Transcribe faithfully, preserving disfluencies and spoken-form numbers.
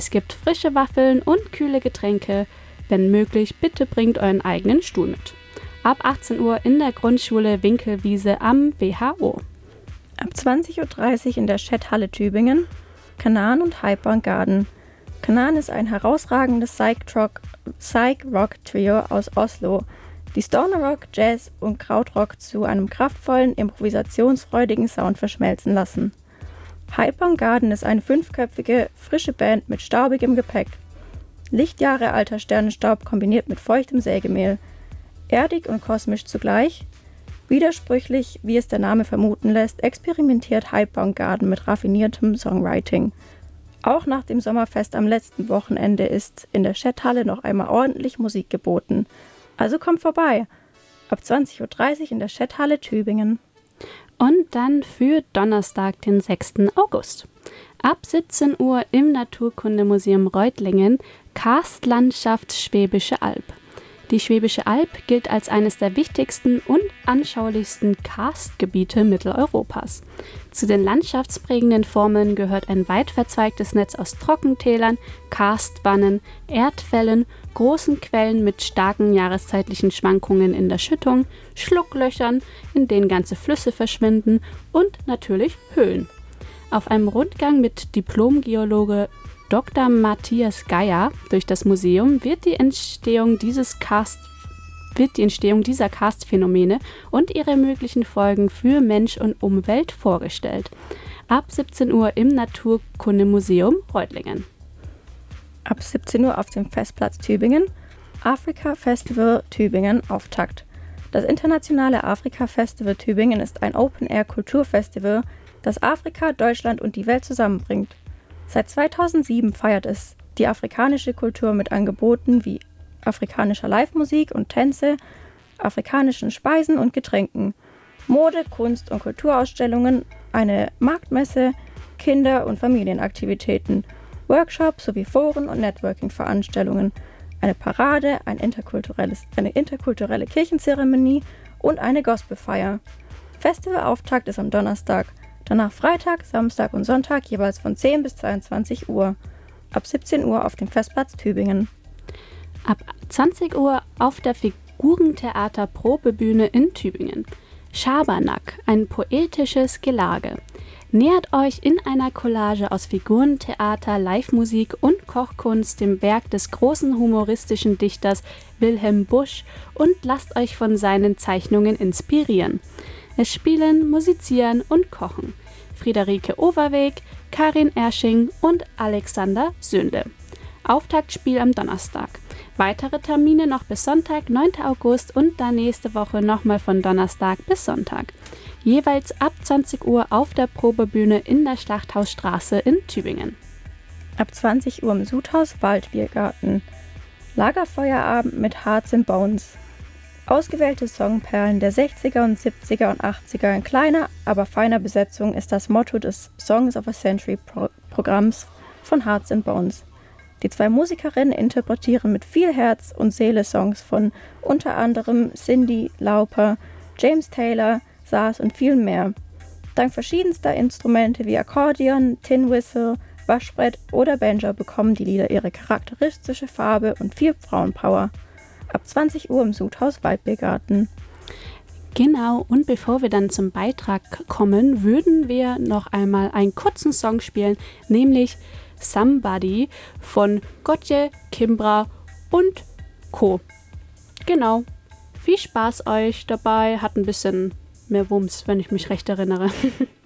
Es gibt frische Waffeln und kühle Getränke. Wenn möglich, bitte bringt euren eigenen Stuhl mit. Ab achtzehn Uhr in der Grundschule Winkelwiese am W H O. Ab zwanzig Uhr dreißig in der Chat-Halle Tübingen Kanan und Hyper Garden. Kanan ist ein herausragendes Psych-Rock-Trio aus Oslo, die Stoner-Rock, Jazz und Krautrock zu einem kraftvollen, improvisationsfreudigen Sound verschmelzen lassen. Hyper Garden ist eine fünfköpfige, frische Band mit staubigem Gepäck. Lichtjahre alter Sternenstaub kombiniert mit feuchtem Sägemehl. Erdig und kosmisch zugleich. Widersprüchlich, wie es der Name vermuten lässt, experimentiert Hyper Garden mit raffiniertem Songwriting. Auch nach dem Sommerfest am letzten Wochenende ist in der Chat-Halle noch einmal ordentlich Musik geboten. Also kommt vorbei. Ab zwanzig Uhr dreißig in der Chat-Halle Tübingen. Und dann für Donnerstag, den sechsten August. Ab siebzehn Uhr im Naturkundemuseum Reutlingen Karstlandschaft Schwäbische Alb. Die Schwäbische Alb gilt als eines der wichtigsten und anschaulichsten Karstgebiete Mitteleuropas. Zu den landschaftsprägenden Formen gehört ein weit verzweigtes Netz aus Trockentälern, Karstwannen, Erdfällen, großen Quellen mit starken jahreszeitlichen Schwankungen in der Schüttung, Schlucklöchern, in denen ganze Flüsse verschwinden und natürlich Höhlen. Auf einem Rundgang mit Diplom-Geologe Doktor Matthias Geier durch das Museum wird die Entstehung dieses Karst, wird die Entstehung dieser Karstphänomene und ihre möglichen Folgen für Mensch und Umwelt vorgestellt. Ab siebzehn Uhr im Naturkundemuseum Reutlingen. Ab siebzehn Uhr auf dem Festplatz Tübingen Afrika Festival Tübingen Auftakt. Das internationale Afrika Festival Tübingen ist ein Open-Air-Kulturfestival, das Afrika, Deutschland und die Welt zusammenbringt. Seit zweitausendsieben feiert es die afrikanische Kultur mit Angeboten wie afrikanischer Live-Musik und Tänze, afrikanischen Speisen und Getränken, Mode, Kunst- und Kulturausstellungen, eine Marktmesse, Kinder- und Familienaktivitäten, Workshops sowie Foren- und Networking-Veranstaltungen, eine Parade, ein interkulturelles, eine interkulturelle Kirchenzeremonie und eine Gospelfeier. Festivalauftakt ist am Donnerstag. Danach Freitag, Samstag und Sonntag jeweils von zehn bis zweiundzwanzig Uhr. Ab siebzehn Uhr auf dem Festplatz Tübingen. Ab zwanzig Uhr auf der Figurentheater Probebühne in Tübingen. Schabernack, ein poetisches Gelage. Nähert euch in einer Collage aus Figurentheater, Live-Musik und Kochkunst dem Werk des großen humoristischen Dichters Wilhelm Busch und lasst euch von seinen Zeichnungen inspirieren. Es spielen, musizieren und kochen Friederike Overweg, Karin Ersching und Alexander Sönde. Auftaktspiel am Donnerstag. Weitere Termine noch bis Sonntag, neunten August und dann nächste Woche nochmal von Donnerstag bis Sonntag. Jeweils ab zwanzig Uhr auf der Probebühne in der Schlachthausstraße in Tübingen. Ab zwanzig Uhr im Sudhaus Waldbiergarten. Lagerfeuerabend mit Hearts and Bones. Ausgewählte Songperlen der sechziger und siebziger und achtziger in kleiner, aber feiner Besetzung ist das Motto des Songs of a Century Pro- Programms von Hearts and Bones. Die zwei Musikerinnen interpretieren mit viel Herz und Seele Songs von unter anderem Cyndi Lauper, James Taylor, Sass und viel mehr. Dank verschiedenster Instrumente wie Akkordeon, Tin Whistle, Waschbrett oder Banjo bekommen die Lieder ihre charakteristische Farbe und viel Frauenpower. Ab zwanzig Uhr im Sudhaus Waldbiergarten. Genau, und bevor wir dann zum Beitrag kommen, würden wir noch einmal einen kurzen Song spielen, nämlich Somebody von Gotye, Kimbra und Co. Genau, viel Spaß euch dabei, hat ein bisschen mehr Wumms, wenn ich mich recht erinnere.